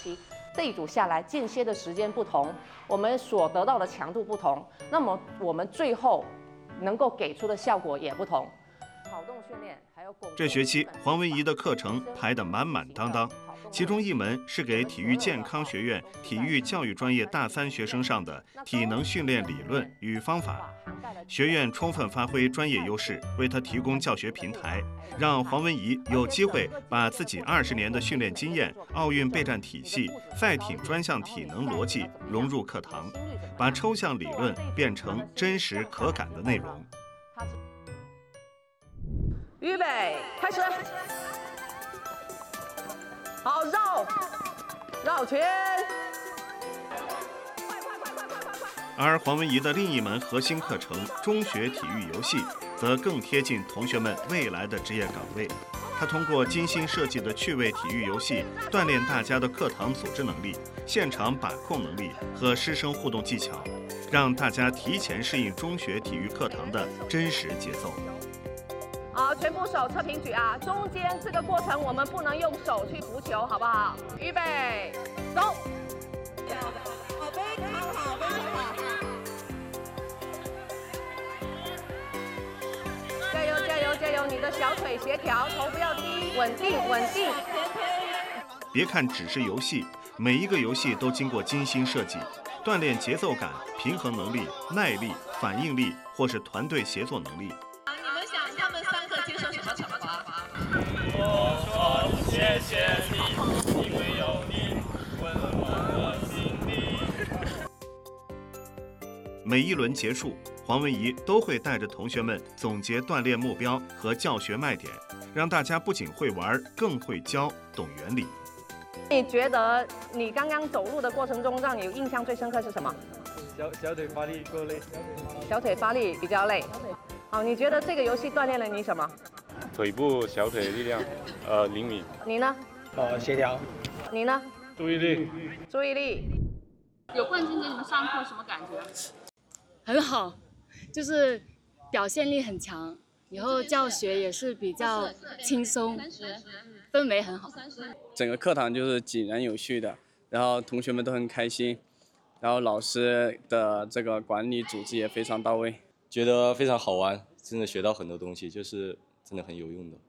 系。这一组下来，间歇的时间不同，我们所得到的强度不同，那么我们最后能够给出的效果也不同。跑动训练还有这学期黄文怡的课程排得满满当当，其中一门是给体育健康学院体育教育专业大3学生上的体能训练理论与方法。学院充分发挥专业优势，为他提供教学平台，让黄文怡有机会把自己20年的训练经验、奥运备战体系、赛艇专项体能逻辑融入课堂，把抽象理论变成真实可感的内容。 预备，开始。好，绕圈。 而黄文怡的另一门核心课程中学体育游戏，则更贴近同学们未来的职业岗位。他通过精心设计的趣味体育游戏，锻炼大家的课堂组织能力、现场把控能力和师生互动技巧，让大家提前适应中学体育课堂的真实节奏。 好，全部手侧平举啊！中间这个过程我们不能用手去扶球，好不好？预备，走！ 好，非常好，非常好！ 加油，加油，加油！你的小腿协调，头不要低，稳定，稳定。 别看只是游戏，每一个游戏都经过精心设计，锻炼节奏感、平衡能力、耐力、反应力，或是团队协作能力。 你们想他们3个接受什么惩罚？ 我说谢谢你，因为有你温暖我心里。 每一轮结束，黄文怡都会带着同学们总结锻炼目标和教学卖点，让大家不仅会玩，更会教，懂原理。 你觉得你刚刚走路的过程中，让你印象最深刻是什么？ 小腿发力够累。 小腿发力比较累。好，你觉得这个游戏锻炼了你什么？ 腿部、小腿力量，灵敏。 你呢？ 协调。 你呢？ 注意力。 注意力。 有冠军给你们上课什么感觉？ 很好，就是表现力很强，以后教学也是比较轻松，氛围很好。 整个课堂就是井然有序的，然后同学们都很开心，然后老师的这个管理组织也非常到位， 觉得非常好玩，真的学到很多东西，就是真的很有用的。